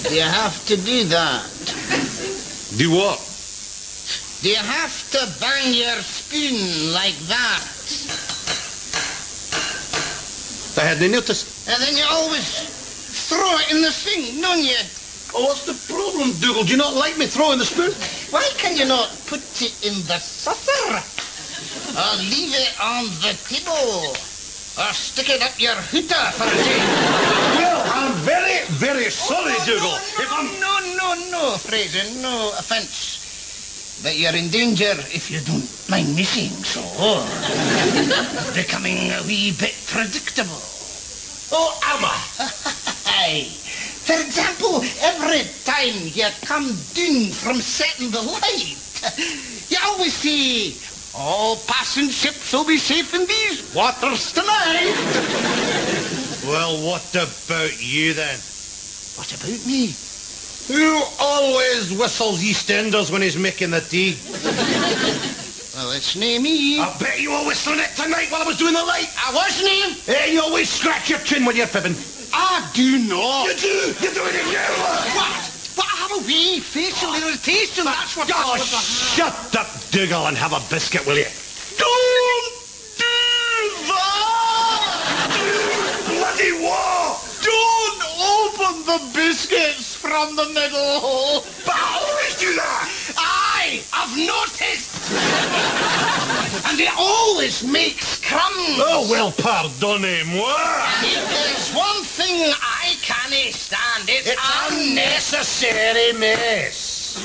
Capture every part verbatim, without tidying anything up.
Do you have to do that? Do what? Do you have to bang your spoon like that? I hadn't noticed. And then you always throw it in the sink, don't you? Oh, what's the problem, Dougal? Do you not like me throwing the spoon? Why can you not put it in the saucer? Or leave it on the table? Or stick it up your hooter for a change? Well, I'm very, very sorry, oh, Dougal. No, if I'm... no, no, no, Fraser, no offence. But you're in danger if you don't mind me saying so. Becoming a wee bit predictable. Oh, am I? Aye. For example, every time you come down from setting the light, you always say, all passing ships will be safe in these waters tonight. Well, what about you, then? What about me? Who always whistles EastEnders when he's making the tea? Well, it's nae me. I bet you were whistling it tonight while I was doing the light. I was nae. Hey, you always scratch your chin when you're fibbing. I do not. You do. You're doing it now. What? But I have a wee facial irritation. That's what... Oh, shut up, Dougal, and have a biscuit, will you? Don't do that! Bloody what? Don't open the biscuits from the middle. But I always do that. Aye, I've noticed. And it always makes crumbs. Oh, well, pardonnez-moi. If there's one thing I can't stand, it's, It's unnecessary. unnecessary mess.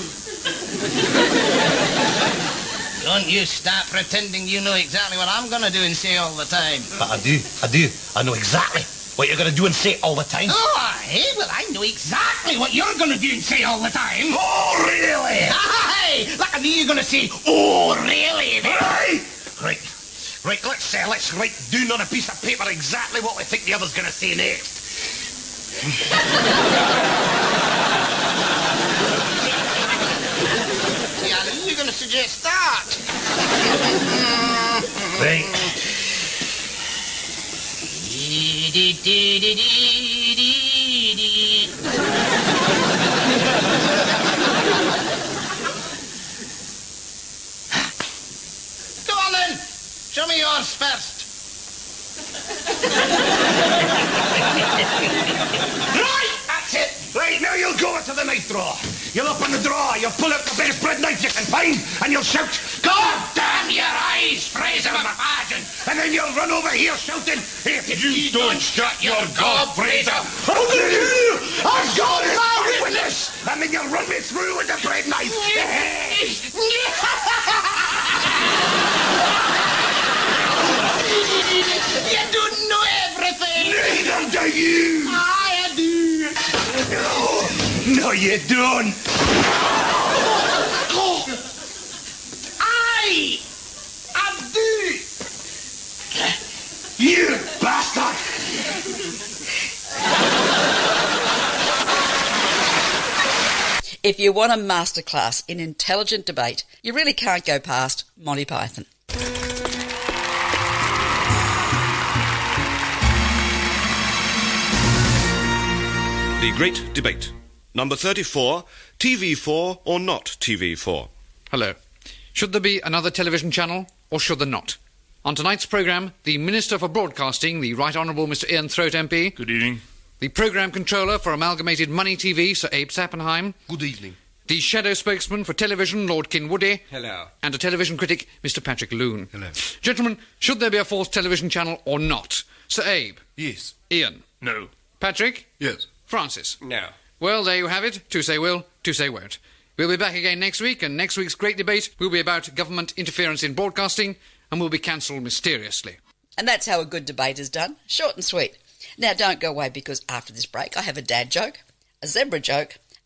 Don't you start pretending you know exactly what I'm going to do and say all the time. But I do, I do. I know exactly what you're going to do and say all the time. Oh, aye, well, I know exactly what you're going to do and say all the time. Oh, really? Aye, like I knew you were going to say, oh, really? Right. Right. Right, let's, uh, let's write down on a piece of paper exactly what we think the other's going to say next. Yeah, I knew you were going to suggest that. Right. Go on then. Show me yours first. Right, that's it. Right, now you'll go into the knife drawer. You'll open the drawer, you'll pull out the biggest bread knife you can find, and you'll shout, God damn your eyes, Fraser McFadden! And then you'll run over here shouting, if you, you don't shut your gob, Fraser, how dare you? I've got it! I'll win this! And then you'll run me through with the bread knife. You don't know everything. Neither do you! Aye, I do. No, no you don't. Oh. Aye, I do. You bastard! If you want a masterclass in intelligent debate, you really can't go past Monty Python. The Great Debate. Number thirty-four, T V four or not T V four? Hello. Should there be another television channel, or should there not? On tonight's programme, the Minister for Broadcasting, the Right Honourable Mister Ian Throat M P. Good evening. The Programme Controller for Amalgamated Money T V, Sir Abe Sappenheim. Good evening. The Shadow Spokesman for Television, Lord Kinwoody. Hello. And a television critic, Mister Patrick Loon. Hello. Gentlemen, should there be a fourth television channel or not? Sir Abe. Yes. Ian. No. Patrick. Yes. Francis. No. Well, there you have it. Two say will, two say won't. We'll be back again next week, and next week's great debate will be about government interference in broadcasting, and will be cancelled mysteriously. And that's how a good debate is done. Short and sweet. Now, don't go away, because after this break, I have a dad joke, a zebra joke,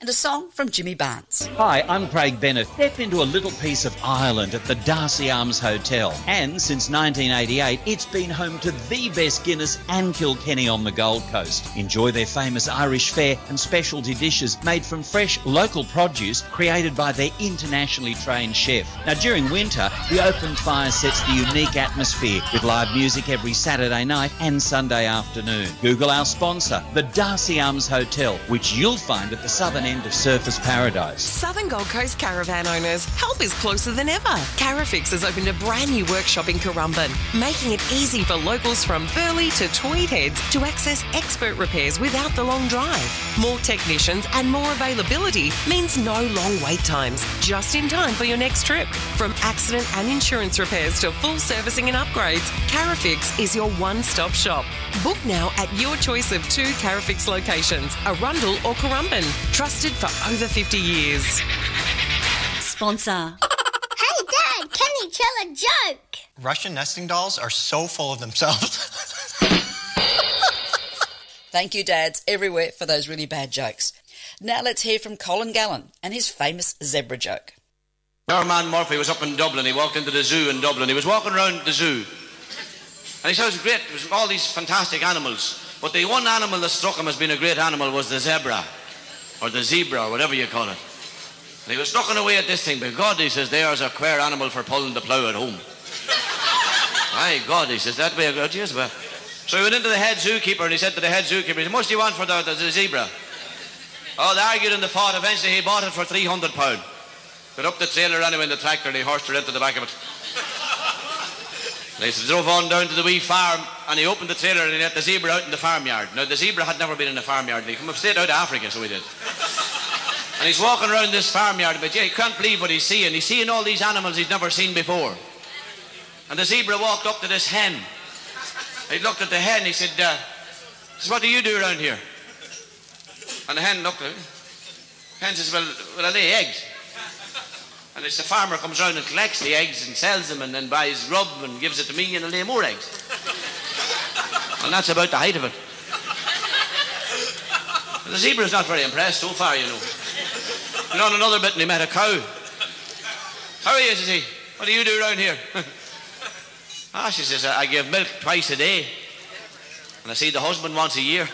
and a song from Jimmy Barnes. Hi, I'm Craig Bennett. Step into a little piece of Ireland at the Darcy Arms Hotel. And since nineteen eighty-eight, it's been home to the best Guinness and Kilkenny on the Gold Coast. Enjoy their famous Irish fare and specialty dishes made from fresh local produce created by their internationally trained chef. Now, during winter, the open fire sets the unique atmosphere with live music every Saturday night and Sunday afternoon. Google our sponsor, the Darcy Arms Hotel, which you'll find at the southern end of Surfers Paradise. Southern Gold Coast caravan owners, help is closer than ever. Carafix has opened a brand new workshop in Currumbin, making it easy for locals from Burleigh to Tweed Heads to access expert repairs without the long drive. More technicians and more availability means no long wait times, just in time for your next trip. From accident and insurance repairs to full servicing and upgrades, Carafix is your one-stop shop. Book now at your choice of two Carafix locations, Arundel or Currumbin, trusted for over fifty years. Sponsor. Hey Dad, can you tell a joke? Russian nesting dolls are so full of themselves. Thank you, dads, everywhere for those really bad jokes. Now let's hear from Colin Gallen and his famous zebra joke. Our man Murphy was up in Dublin. He walked into the zoo in Dublin. He was walking around the zoo. And he said it was great. It was all these fantastic animals. But the one animal that struck him as being a great animal was the zebra. Or the zebra, or whatever you call it. And he was looking away at this thing. But God, he says, there's a queer animal for pulling the plough at home. My God, he says, that way I go, yes, well. So he went into the head zookeeper and he said to the head zookeeper, how much do you want for the, the, the zebra? Oh, they argued and they fought. Eventually he bought it for three hundred pounds. Got up the trailer anyway in the tractor and he horsed her into the back of it. And he drove on down to the wee farm and he opened the trailer and he let the zebra out in the farmyard. Now, the zebra had never been in the farmyard. He came up straight out of Africa, so he did. And he's walking around this farmyard, but yeah, he can't believe what he's seeing. He's seeing all these animals he's never seen before. And the zebra walked up to this hen. He looked at the hen, he said, uh, what do you do around here? And the hen looked at him. The hen says, well, well, I lay eggs. And it's the farmer comes round and collects the eggs and sells them and then buys grub and gives it to me and I lay more eggs. And that's about the height of it. The zebra's not very impressed so far, you know. And on another bit and he met a cow. How are you, says he? What do you do around here? Ah, she says, I give milk twice a day. And I see the husband once a year.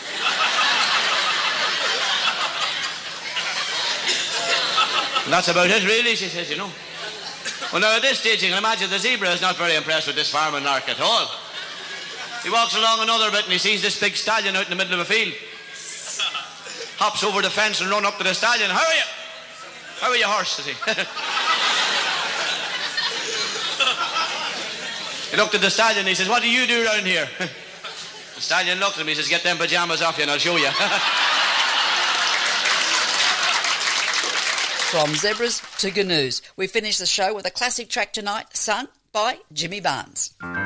And that's about it, really, she says, you know. Well, now, at this stage, you can imagine the zebra is not very impressed with this farming narc at all. He walks along another bit and he sees this big stallion out in the middle of a field. Hops over the fence and runs up to the stallion. How are you? How are you, horse, says he. He looked at the stallion and he says, what do you do around here? The stallion looked at him, he says, get them pajamas off you and I'll show you. From zebras to gnu's, we finish the show with a classic track tonight, sung by Jimmy Barnes.